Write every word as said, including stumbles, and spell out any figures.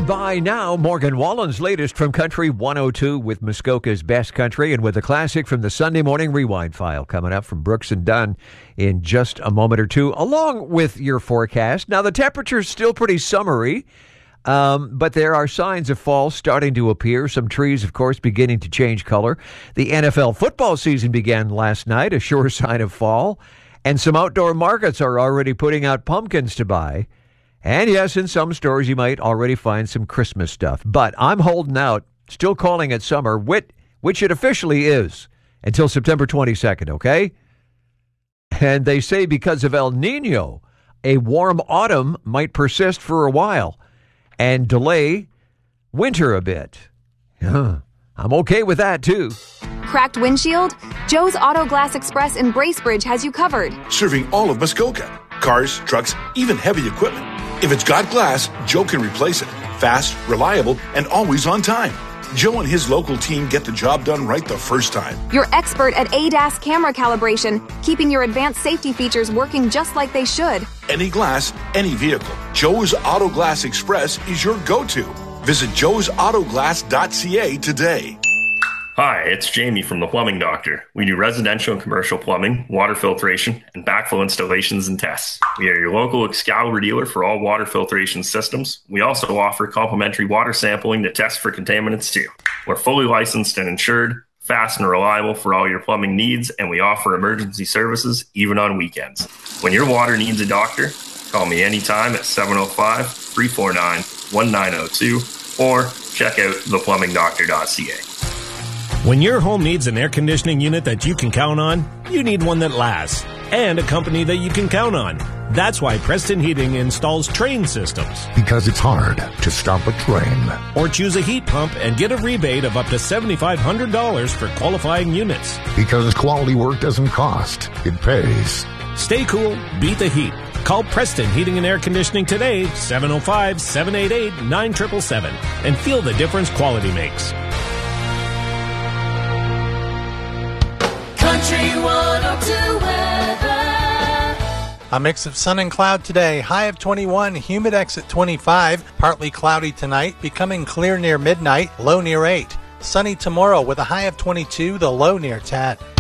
Standing by now, Morgan Wallen's latest from Country one oh two with Muskoka's Best Country, and with a classic from the Sunday Morning Rewind file coming up from Brooks and Dunn in just a moment or two, along with your forecast. Now, the temperature's still pretty summery, um, but there are signs of fall starting to appear. Some trees, of course, beginning to change color. The N F L football season began last night, a sure sign of fall, and some outdoor markets are already putting out pumpkins to buy. And yes, in some stores you might already find some Christmas stuff. But I'm holding out, still calling it summer, which, which it officially is, until September twenty-second, okay? And they say because of El Nino, a warm autumn might persist for a while and delay winter a bit. I'm okay with that, too. Cracked windshield? Joe's Auto Glass Express in Bracebridge has you covered. Serving all of Muskoka. Cars, trucks, even heavy equipment. If it's got glass, Joe can replace it. Fast, reliable, and always on time. Joe and his local team get the job done right the first time. You're expert at A D A S camera calibration, keeping your advanced safety features working just like they should. Any glass, any vehicle. Joe's Auto Glass Express is your go-to. Visit joes auto glass dot c a today. Hi, it's Jamie from The Plumbing Doctor. We do residential and commercial plumbing, water filtration, and backflow installations and tests. We are your local Excalibur dealer for all water filtration systems. We also offer complimentary water sampling to test for contaminants too. We're fully licensed and insured, fast and reliable for all your plumbing needs, and we offer emergency services even on weekends. When your water needs a doctor, call me anytime at seven oh five, three four nine, one nine oh two or check out the plumbing doctor dot c a. When your home needs an air conditioning unit that you can count on, you need one that lasts, and a company that you can count on. That's why Preston Heating installs train systems. Because it's hard to stop a train. Or choose a heat pump and get a rebate of up to seven thousand five hundred dollars for qualifying units. Because quality work doesn't cost, it pays. Stay cool, beat the heat. Call Preston Heating and Air Conditioning today, seven oh five, seven eight eight, nine seven seven seven, and feel the difference quality makes. Country one oh two weather. A mix of sun and cloud today. High of twenty-one, humidex at twenty-five. Partly cloudy tonight, becoming clear near midnight. Low near eight. Sunny tomorrow with a high of twenty-two, the low near ten.